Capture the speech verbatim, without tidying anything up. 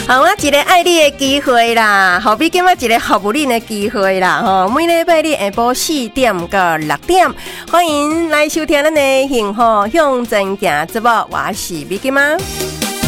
好啊，一个爱你的机会啦，好比今仔一个服务你的机会啦吼。每礼拜日下晡四点到六点，欢迎来收听咱的幸福向前行节目，我是美金妈。